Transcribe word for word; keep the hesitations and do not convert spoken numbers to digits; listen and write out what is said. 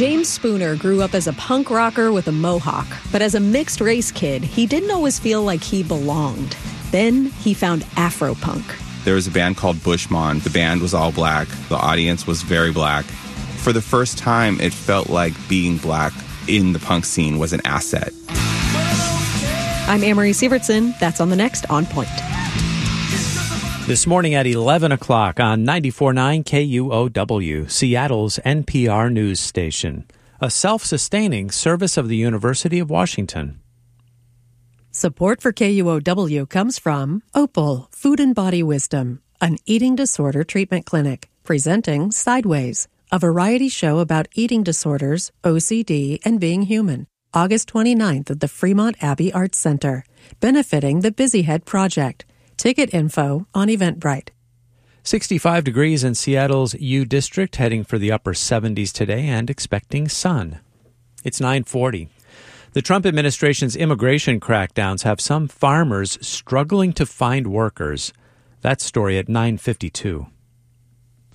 James Spooner grew up as a punk rocker with a mohawk, but as a mixed-race kid, he didn't always feel like he belonged. Then he found Afropunk. There was a band called Bushmon. The band was all black. The audience was very black. For the first time, it felt like being black in the punk scene was an asset. I'm Amory Sievertson. That's on the next On Point. This morning at eleven o'clock on ninety-four point nine K U O W, Seattle's N P R news station, a self-sustaining service of the University of Washington. Support for K U O W comes from Opal, Food and Body Wisdom, an eating disorder treatment clinic, presenting Sideways, a variety show about eating disorders, O C D, and being human. August twenty-ninth at the Fremont Abbey Arts Center, benefiting the Busyhead Project. Ticket info on Eventbrite. sixty-five degrees in Seattle's U District, heading for the upper seventies today and expecting sun. It's nine forty. The Trump administration's immigration crackdowns have some farmers struggling to find workers. That story at nine fifty-two.